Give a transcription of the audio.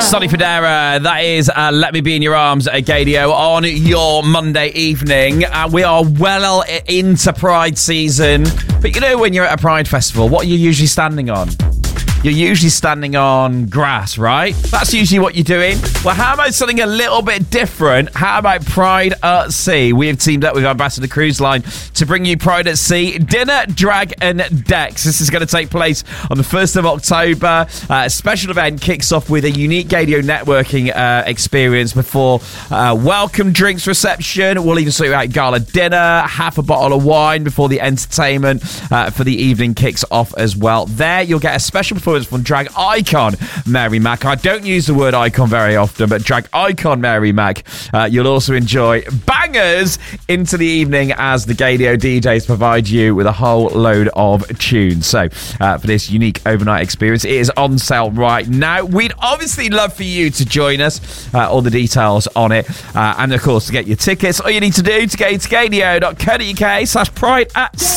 Sonny Fodera, that is Let Me Be In Your Arms at Gadio on your Monday evening. We are well into Pride season. But you know when you're at a Pride festival, what are you usually standing on? You're usually standing on grass, right? That's usually what you're doing. Well, how about something a little bit different? How about Pride at Sea? We have teamed up with Ambassador Cruise Line to bring you Pride at Sea Dinner, Drag and Decks. This is going to take place on the 1st of October. A special event kicks off with a unique Gadio networking experience before welcome drinks reception. We'll even sort you out gala dinner, half a bottle of wine before the entertainment for the evening kicks off as well. There, you'll get a special performance from drag icon Mary Mac. I don't use the word icon very often, but drag icon Mary Mac. You'll also enjoy bangers into the evening as the Gadio DJs provide you with a whole load of tunes. So for this unique overnight experience, it is on sale right now. We'd obviously love for you to join us. All the details on it. And of course, to get your tickets, all you need to do to go to gadio.co.uk/Pride at Sea.